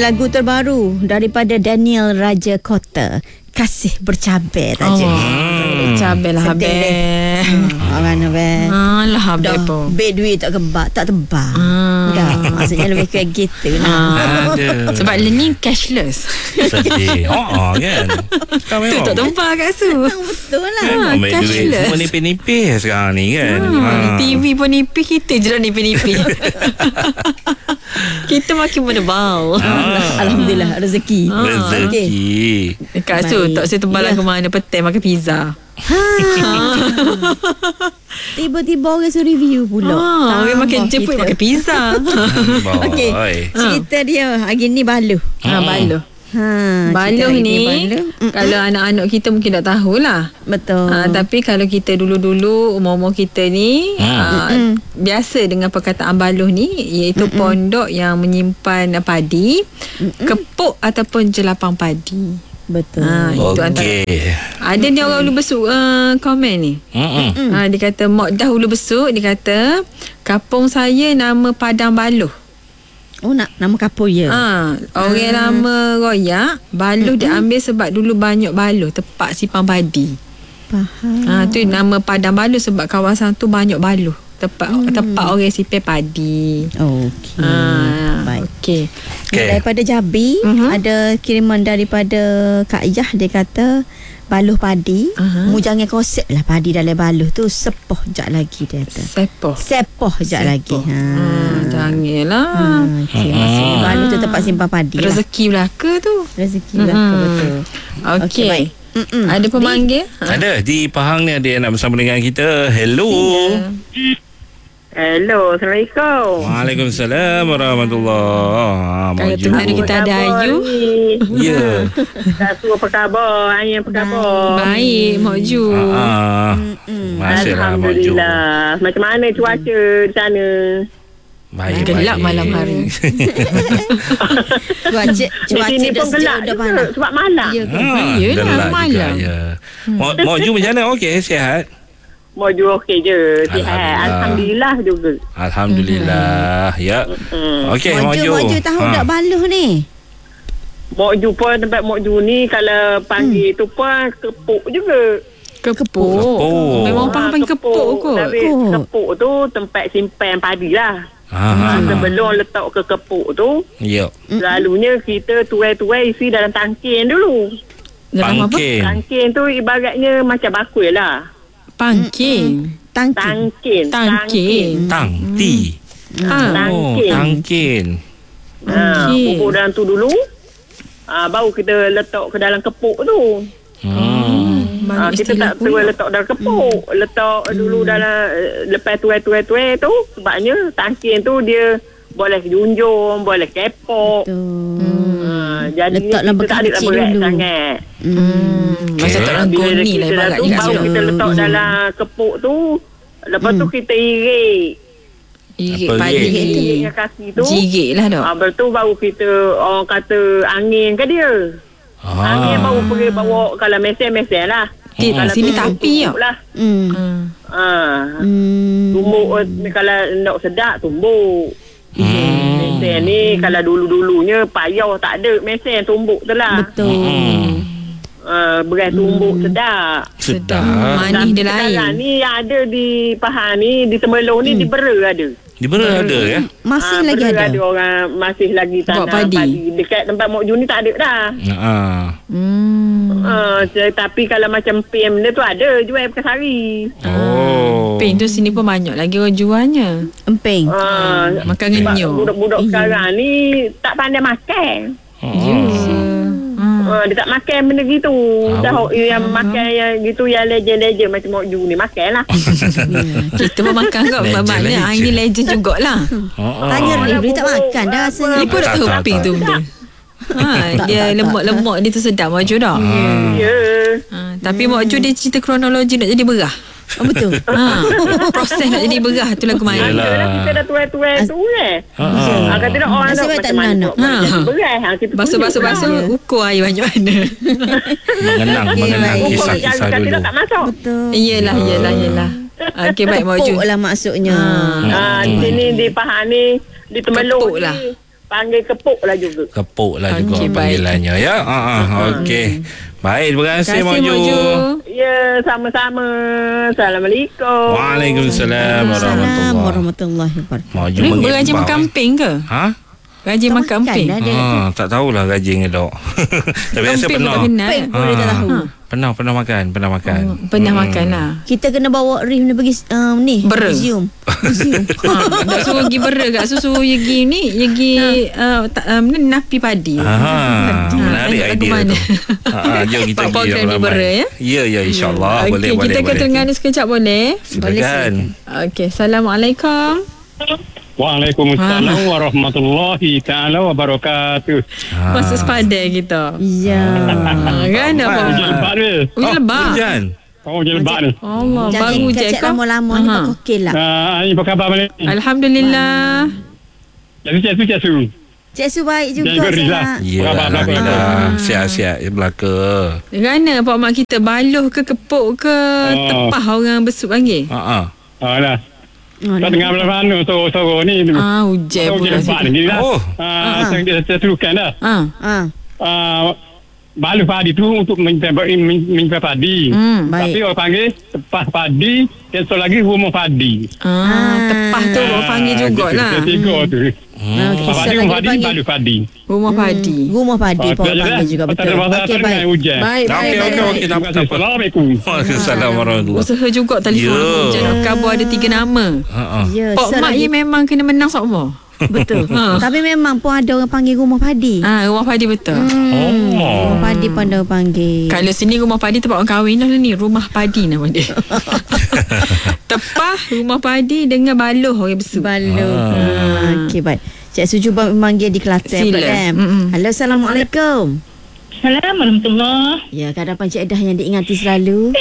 lagu terbaru daripada Daniel Raja Kota, Kasih Bercabai taja. Cabai lah habis. Mana be? Lah habis pun. Beg duit tak kebak, tak tebak. Dah, maksudnya lebih kayak gitu lah. Sebab learning cashless. Sedih. Kan. Kau Tu memang tak tebak kat Su. Betul lah. ambil duit cashless. semua nipis-nipis sekarang ni kan. TV pun nipis, kita je lah nipis-nipis. Kita makin berdebau. Alhamdulillah rezeki. Rezeki. Kak Su, tak saya tebal ke mana petai makan pizza. Tiba-tiba orang suruh review pula. Orang makan jemput makan pizza. Okey, cerita dia hari ni baluh. Baluh. cerita Baluh hari ni baluh. kalau anak-anak kita mungkin tak tahulah. Betul. Tapi kalau kita dulu-dulu umur-umur kita ni biasa dengan perkataan baluh ni, iaitu pondok yang menyimpan padi, kepuk ataupun jelapang padi. Betul. Itu antara. Ada ni orang Ulu Besuk komen ni. Dia kata Mak Dah Ulu Besuk, dia kata kampung saya nama Padang Baluh. Oh, nama kapur ya. Orang lama royak, baluh diambil sebab dulu banyak baluh tepat simpan padi. Faham. Tu nama Padang Baluh sebab kawasan tu banyak baluh. Tepat orang simpan padi. Okey. Baik. Okey. Daripada Jabi, ada kiriman daripada Kak Yah, dia kata baluh padi, mu jangan kosep lah padi dalam baluh tu, sepoh jap lagi dia kata. Sepoh jap lagi. Janganlah. Okay, maksudnya baluh tu tempat simpan padi lah. Rezeki belaka tu. Rezeki belaka, betul. Okey. Baik. Ada pemanggil? Ada di Pahang ni, ada yang nak bersama dengan kita. Hello. Hello, Assalamualaikum. Waalaikumsalam warahmatullahi. Kalau tu hari kita ada Ayu. Ya. Kak Su, apa khabar? Ayu, apa khabar? Baik, Mak Ju. Alhamdulillah. Macam mana cuaca di sana? Baik. Gelap malam hari. Cuaca sini pun gelap dah juga panas. sebab malam. Yelah, malam. Mak Ju macam mana? Okey, sihat? Moju okey je. Sihat. Alhamdulillah. Alhamdulillah juga. Alhamdulillah. Ya. Okey, Mak Ju. Moju tahu tak baluh ni? Moju pun tempat Moju ni kalau panggil tu pun kepuk juga. Kepuk. Memang panggil kepuk kot. Tapi kepuk tu tempat simpan padi lah. Sebelum letak ke kepuk tu, selalunya kita tuai-tuai isi dalam tangkin dulu. Tangkin tu ibaratnya macam bakul lah. Tangkin. Tangkin. Pupuk dalam tu dulu. Baru kita letak ke dalam kepuk tu. Kita tak terus letak dalam kepuk. Letak dulu dalam, lepas tuai tu, sebabnya tangkin tu dia boleh junjung, boleh kepok. Jadi letak dalam kita tak ada berat sangat. Macam tak orang goni lah ibarat je kat baru situ. kita letak dalam kepuk tu, lepas tu kita irik. Irik padi. Irik kaki tu. Jirik lah dok. Lepas tu baru kita orang kata angin ke dia. Angin baru pergi bawa, kalau mesin lah. Sini tapi lah. Tumbuk kalau nak sedap tumbuk. Mesin ni kalau dulu-dulunya payah tak ada mesin tumbuk tu lah. Betul. Beras tumbuk sedap. Manis dia lain. Sekarang ni yang ada di Pahang ni, di Temelong ni, di Bera ada. Di Bera ada ya? Masih lagi ada. Ada orang masih lagi tanam padi. Dekat tempat Mok Ju ni tak ada dah. Tapi kalau macam PM dia tu ada jual bekas hari. Emping tu sini pun banyak lagi orang jualnya. Emping. Makan ngenyo. Budak-budak sekarang ni tak pandai makan. Dia tak makan benda gitu. Dah yang makan yang gitu, yang legend-legend macam Mok Ju ni makan lah. Kita pun makan kot. Maknanya ini legend jugalah. Tanya dia tak makan dah rasanya. Dia pun tak tahu emping tu benda. Dia lemak-lemak dia tu sedap Mak Ju dah. Tapi Mak Ju dia cerita kronologi nak jadi berah. Betul. Proses nak jadi berah tu lah kemana. Kita dah tuai-tuai tu kata nak orang nak macam mana berah. Basuh-basuh ukur air banyak mana. Mengenang kisah-kisah dulu. Kita tak masuk. Betul. Yelah. Okey, baik Mak Ju. Kepuk lah maksudnya. Di sini di Pahang ni, di Temelong Kepuk lah. panggil kepuk lah juga. Kepuk lah juga Okey, panggilannya ya. Okey. Baik, terima kasih Mak Ju. Ya, sama-sama. Assalamualaikum. Waalaikumsalam warahmatullahi wabarakatuh. Mak Ju Ni panggil beraja bang, makan ping ke? Ha? Raja makan ping. Tak tahulah gaji ngedok. Tapi saya Ping pernah. tak kenal. Ping pun dia tak tahu. Pernah makan. Pernah makan lah. Kita kena bawa Rif ni pergi ni Bera. museum. Tak suruh pergi bera kat susu pergi ni pergi napi padi. Menarik idea tu. Jom kita pergi program di bera ya. Ya insyaAllah. Boleh. Kita ke Terengganu sekejap boleh? Silakan. Okey, Assalamualaikum. Waalaikumsalam warahmatullahi ta'ala wabarakatuh. Masuk sepadan kita. Ya. Kan apa? Hujan lebat ni. Hujan lebat. Hujan. Hujan lebat ni. Allah, Jangan baru je kacak kau. lama-lama ni Aha. pakokil lah. Ini apa khabar ni? Alhamdulillah. Cesu. Cik Su baik juga Jangan Rizal. sihat. Ya, Khabar Alhamdulillah. Sihat-sihat belaka. Mana pak mak kita baluh ke kepuk ke tepah orang besuk panggil? Alah. Kau tengah mana soro ni. Hujan Hujan pula. lebat ni dah. Oh. Saya teruskan dah. Baluh padi tu untuk menyimpan padi. Baik. Tapi orang panggil tepah padi, esok lagi rumah padi. Tepah tu orang panggil jugalah. Tiga tu. Okey, Padi, lagi rumah padi, panggil baluh padi. Rumah padi. Rumah padi pun Betul panggil juga betul. Okey baik. Hujan. Baik. Okey. Terima kasih. Assalamualaikum. Waalaikumsalam warahmatullahi. Usaha juga telefon. Ya. Hujan kabur ada 3 nama. Ya, Pak mak selagi- ye memang kena menang sokmo. betul. Tapi memang pun ada orang panggil rumah padi. Rumah padi betul. Rumah padi pun ada orang panggil. Kalau sini rumah padi tempat orang kahwin lah ni. Rumah padi nama dia. Tepah rumah padi dengan baluh orang besuk. Baluh. Okey baik. Cik Su cuba memanggil di Kelantan Sila. pula kan. Halo, Assalamualaikum. Assalamualaikum. Ya, keadapan Cik Edah yang diingati selalu.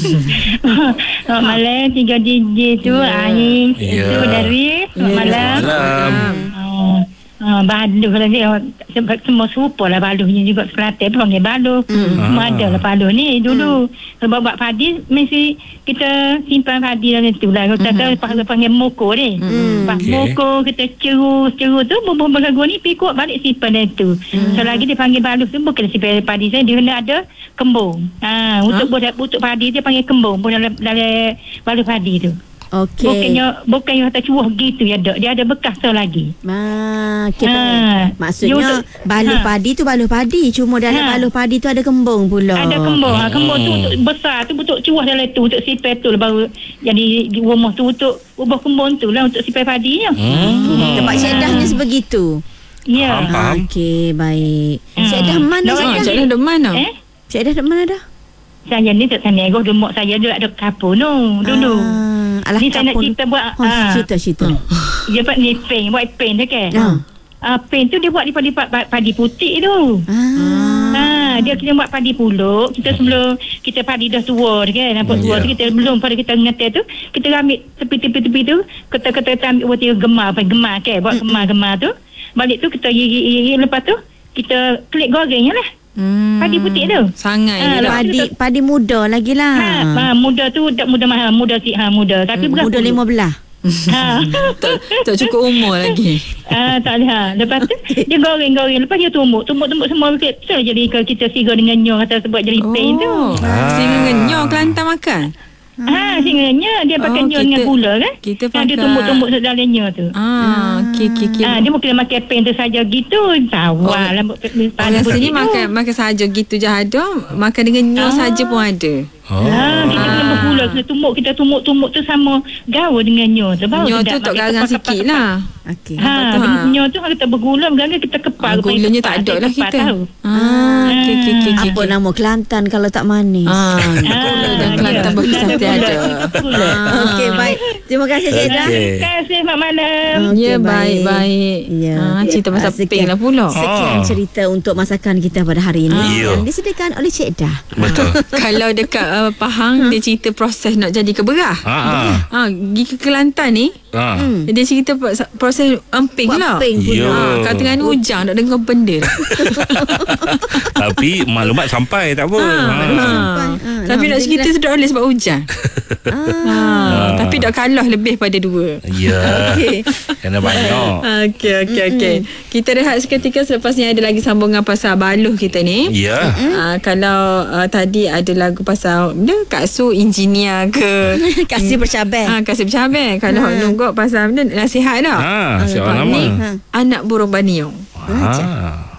Selamat malam 3 DJ tu Ain Ya. tu dari selamat malam. Salam. Baluh lah dia sebab semua serupa lah baluhnya juga Kelantan pun panggil baluh. Semua ada lah baluh ni dulu. Sebab buat padi mesti kita simpan padi dalam tu lah. Kita panggil moko ni. Pas Okey. moko kita ceru tu bumbu lagu ni pikuk balik simpan dalam tu. Selagi dia panggil baluh tu bukan simpan padi saya dia kena ada kembung. Untuk padi dia panggil kembung pun dalam baluh padi tu. Okey. Bukannya kata cuah gitu ya dok. Dia ada bekas tu lagi. Okay, maksudnya baluh padi tu baluh padi. Cuma dalam baluh padi tu ada kembung pula. Ada kembung. Kembung tu untuk besar tu untuk cuah dalam tu untuk sipai tu baru jadi di rumah tu untuk ubah kembung tu lah untuk sipai padinya. Tempat Cik Edahnya sebegitu. Ya. Faham. Okey, baik. Cik Edah mana Cik Cik Edah? Edah duduk mana? Cik Edah duduk mana dah? Saya ni tak sana ego demok saya duduk ada kapur tu dulu. Alah, Ni saya nak kapur. cerita buat Cerita. dia buat ni paint, buat paint tu kan. Paint tu dia buat daripada padi putih tu. Dia kena buat padi puluk. Kita sebelum kita padi dah tua kan. Nampak tua tu kita belum pada kita ngetel tu, kita ambil tepi-tepi tu, kita ambil buat gemar kan. Buat gemar tu. Balik tu kita lepas tu kita klik goreng lah. Padi putih tu. Sangat Padi muda lagi lah. Muda tu tak muda mahal, muda muda. Tapi berapa? Muda 15. tak cukup umur lagi. Tak ada. Lepas tu dia goreng. Lepas dia tumbuk semua betul jadi kalau kita siga dengan nyo kata sebab jadi paint tu. Sehingga ngenyok Kelantan makan. Singanya dia pakai nyo dengan gula kan. Kita pakai dia tumbuk dalam nyo tu. Okey. Dia mungkin makan paint tu saja gitu. Tawar lah. Orang sini makan saja gitu je ada. Makan dengan nyo saja pun ada. Kita kena bergula. Kita tumbuk tu sama gaul dengan nyo tu. Nyo tu tak garang sikit lah. Okey. Nyo tu kita bergula kita kepal. Gulanya tak ada lah kita. Okey. Apa nama Kelantan kalau tak manis? Gula dan Kelantan berpisah tiada. Okey, baik. Terima kasih Cik Edah. Terima kasih Mak Malam. Ya, baik. Cerita pasal pink lah pula. Sekian cerita untuk masakan kita pada hari ini yang disediakan oleh Cik Edah. Betul. Kalau dekat Pahang dia cerita proses nak jadi keberah. Pergi ke Kelantan ni dia cerita proses emping Buat lah. emping pula. Kat tengah ni hujan nak dengar benda. Tapi maklumat sampai, tak apa. Tapi nak cerita tu dah oleh sebab hujan. Tapi dah kalah lebih pada 2. Ya. Kena banyak. Okey. Kita rehat seketika, selepas ni ada lagi sambungan pasal baluh kita ni. Ya. Kalau tadi ada lagu pasal Kak Su engineer ke kasih bercabai. Kasih bercabai. Kalau nungguk pasal nasihat dah. Siapa nama? Anak burung baniong.